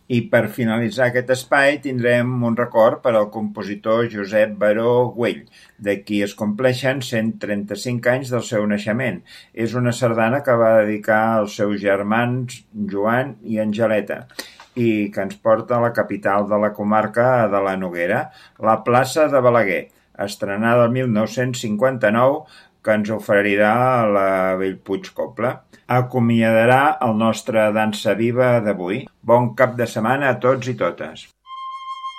I per finalitzar aquest espai tindrem un record per al compositor Josep Baró Güell, de qui es compleixen 135 anys del seu naixement. És una sardana que va dedicar als seus germans Joan i Angeleta i que ens porta a la capital de la comarca de la Noguera, la plaça de Balaguer, estrenada el 1959, que ens oferirà la Bellpuig Cobla. Acomiadarà el nostre Dansa Viva d'avui. Bon cap de setmana a tots i totes.